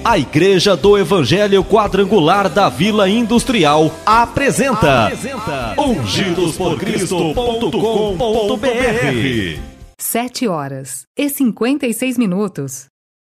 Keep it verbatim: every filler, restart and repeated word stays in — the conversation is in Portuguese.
A Igreja do Evangelho Quadrangular da Vila Industrial apresenta, apresenta ungidos por cristo ponto com ponto br. sete horas e cinquenta e seis minutos.